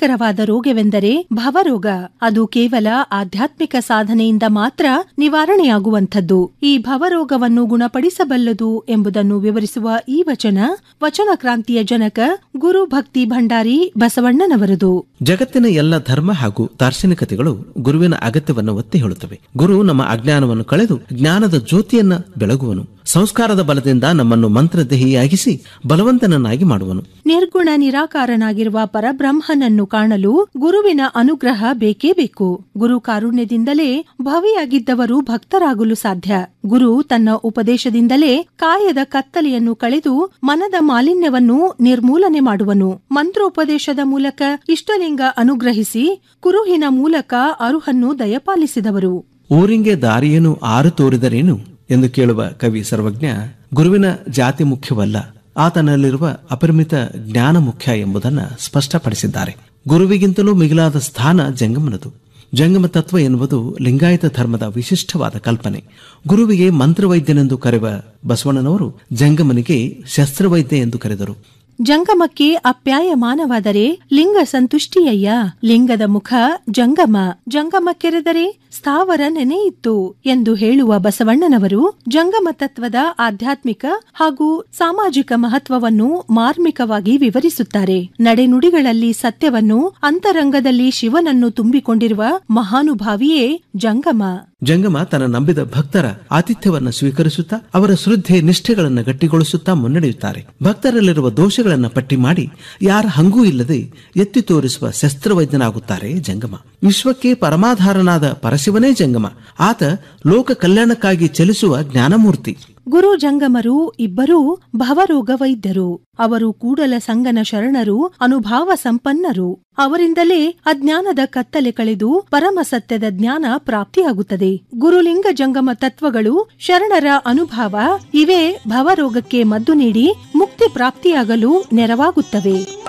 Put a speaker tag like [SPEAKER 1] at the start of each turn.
[SPEAKER 1] ಭೀಕರವಾದ ರೋಗವೆಂದರೆ ಭವರೋಗ. ಅದು ಕೇವಲ ಆಧ್ಯಾತ್ಮಿಕ ಸಾಧನೆಯಿಂದ ಮಾತ್ರ ನಿವಾರಣೆಯಾಗುವಂಥದ್ದು. ಈ ಭವರೋಗವನ್ನು ಗುಣಪಡಿಸಬಲ್ಲದು ಎಂಬುದನ್ನು ವಿವರಿಸುವ ಈ ವಚನ ಕ್ರಾಂತಿಯ ಜನಕ ಗುರು ಭಕ್ತಿ ಭಂಡಾರಿ ಬಸವಣ್ಣನವರದು.
[SPEAKER 2] ಜಗತ್ತಿನ ಎಲ್ಲ ಧರ್ಮ ಹಾಗೂ ದಾರ್ಶನಿಕತೆಗಳು ಗುರುವಿನ ಅಗತ್ಯವನ್ನು ಒತ್ತಿ ಹೇಳುತ್ತವೆ. ಗುರು ನಮ್ಮ ಅಜ್ಞಾನವನ್ನು ಕಳೆದು ಜ್ಞಾನದ ಜ್ಯೋತಿಯನ್ನ ಬೆಳಗುವನು. ಸಂಸ್ಕಾರದ ಬಲದಿಂದ ನಮ್ಮನ್ನು ಮಂತ್ರದೇಹಿಯಾಗಿಸಿ ಬಲವಂತನನ್ನಾಗಿ ಮಾಡುವನು.
[SPEAKER 1] ನಿರ್ಗುಣ ನಿರಾಕಾರನಾಗಿರುವ ಪರಬ್ರಹ್ಮನನ್ನು ಕಾಣಲು ಗುರುವಿನ ಅನುಗ್ರಹ ಬೇಕೇ ಬೇಕು. ಗುರು ಕಾರುಣ್ಯದಿಂದಲೇ ಭವಿಯಾಗಿದ್ದವರು ಭಕ್ತರಾಗಲು ಸಾಧ್ಯ. ಗುರು ತನ್ನ ಉಪದೇಶದಿಂದಲೇ ಕಾಯದ ಕತ್ತಲೆಯನ್ನು ಕಳೆದು ಮನದ ಮಾಲಿನ್ಯವನ್ನು ನಿರ್ಮೂಲನೆ ಮಾಡುವನು. ಮಂತ್ರೋಪದೇಶದ ಮೂಲಕ ಇಷ್ಟಲಿಂಗ ಅನುಗ್ರಹಿಸಿ ಕುರುಹಿನ ಮೂಲಕ ಅರುಹನ್ನು ದಯಪಾಲಿಸಿದವರು.
[SPEAKER 2] ಊರಿಂಗೆ ದಾರಿಯೇನು ಆರು ತೋರಿದರೇನು ಎಂದು ಕೇಳುವ ಕವಿ ಸರ್ವಜ್ಞ ಗುರುವಿನ ಜಾತಿ ಮುಖ್ಯವಲ್ಲ, ಆತನಲ್ಲಿರುವ ಅಪರಿಮಿತ ಜ್ಞಾನ ಮುಖ್ಯ ಎಂಬುದನ್ನು ಸ್ಪಷ್ಟಪಡಿಸಿದ್ದಾರೆ. ಗುರುವಿಗಿಂತಲೂ ಮಿಗಿಲಾದ ಸ್ಥಾನ ಜಂಗಮನದು. ಜಂಗಮ ತತ್ವ ಎನ್ನುವುದು ಲಿಂಗಾಯತ ಧರ್ಮದ ವಿಶಿಷ್ಟವಾದ ಕಲ್ಪನೆ. ಗುರುವಿಗೆ ಮಂತ್ರವೈದ್ಯನೆಂದು ಕರೆಯುವ ಬಸವಣ್ಣನವರು ಜಂಗಮನಿಗೆ ಶಸ್ತ್ರವೈದ್ಯ ಎಂದು ಕರೆದರು.
[SPEAKER 1] ಜಂಗಮಕ್ಕೆ ಅಪ್ಯಾಯಮಾನವಾದರೆ ಲಿಂಗ ಸಂತುಷ್ಟಿಯಯ್ಯ. ಲಿಂಗದ ಮುಖ ಜಂಗಮ, ಜಂಗಮ ಕೆರೆದರೆ ಸ್ಥಾವರ ನೆನೆಯಿತ್ತು ಎಂದು ಹೇಳುವ ಬಸವಣ್ಣನವರು ಜಂಗಮ ತತ್ವದ ಆಧ್ಯಾತ್ಮಿಕ ಹಾಗೂ ಸಾಮಾಜಿಕ ಮಹತ್ವವನ್ನು ಮಾರ್ಮಿಕವಾಗಿ ವಿವರಿಸುತ್ತಾರೆ. ನಡೆನುಡಿಗಳಲ್ಲಿ ಸತ್ಯವನ್ನು, ಅಂತರಂಗದಲ್ಲಿ ಶಿವನನ್ನು ತುಂಬಿಕೊಂಡಿರುವ ಮಹಾನುಭಾವಿಯೇ ಜಂಗಮ.
[SPEAKER 2] ಜಂಗಮ ತನ್ನ ನಂಬಿದ ಭಕ್ತರ ಆತಿಥ್ಯವನ್ನು ಸ್ವೀಕರಿಸುತ್ತಾ ಅವರ ಶ್ರದ್ಧೆ ನಿಷ್ಠೆಗಳನ್ನು ಗಟ್ಟಿಗೊಳಿಸುತ್ತಾ ಮುನ್ನಡೆಯುತ್ತಾರೆ. ಭಕ್ತರಲ್ಲಿರುವ ದೋಷಗಳನ್ನು ಪಟ್ಟಿ ಮಾಡಿ ಯಾರ ಹಂಗೂ ಇಲ್ಲದೆ ಎತ್ತಿ ತೋರಿಸುವ ಶಸ್ತ್ರವೈದ್ಯನಾಗುತ್ತಾರೆ ಜಂಗಮ. ವಿಶ್ವಕ್ಕೆ ಪರಮಾಧಾರನಾದ ಪರಶಿವನೇ ಜಂಗಮ. ಆತ ಲೋಕ ಕಲ್ಯಾಣಕ್ಕಾಗಿ ಚಲಿಸುವ ಜ್ಞಾನಮೂರ್ತಿ.
[SPEAKER 1] ಗುರು ಜಂಗಮರು ಇಬ್ಬರೂ ಭವರೋಗ ವೈದ್ಯರು. ಅವರು ಕೂಡಲ ಸಂಗನ ಶರಣರು, ಅನುಭಾವ ಸಂಪನ್ನರು. ಅವರಿಂದಲೇ ಅಜ್ಞಾನದ ಕತ್ತಲೆ ಕಳೆದು ಪರಮ ಸತ್ಯದ ಜ್ಞಾನ ಪ್ರಾಪ್ತಿಯಾಗುತ್ತದೆ. ಗುರುಲಿಂಗ ಜಂಗಮ ತತ್ವಗಳು, ಶರಣರ ಅನುಭವ ಇವೇ ಭವರೋಗಕ್ಕೆ ಮದ್ದು ನೀಡಿ ಮುಕ್ತಿ ಪ್ರಾಪ್ತಿಯಾಗಲು ನೆರವಾಗುತ್ತವೆ.